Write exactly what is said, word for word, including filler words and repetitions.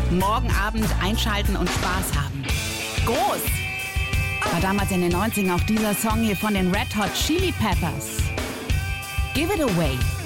Morgen Abend einschalten und Spaß haben. Groß! War damals in den neunzigern auch dieser Song hier von den Red Hot Chili Peppers. Give it away.